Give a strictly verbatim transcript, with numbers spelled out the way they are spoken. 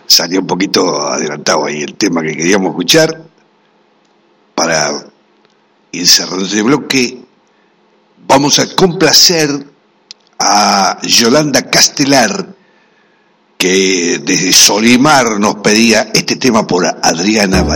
salió un poquito adelantado ahí el tema que queríamos escuchar. Para ir cerrando este bloque, vamos a complacer a Yolanda Castelar, que desde Solimar nos pedía este tema por Adriana Vallejos.